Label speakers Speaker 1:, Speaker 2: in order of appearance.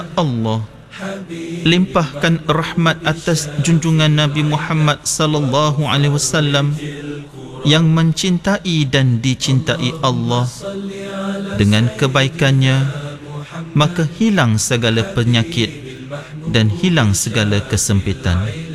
Speaker 1: Allah, limpahkan rahmat atas junjungan Nabi Muhammad sallallahu alaihi wasallam yang mencintai dan dicintai Allah. Dengan kebaikannya, maka hilang segala penyakit dan hilang segala kesempitan.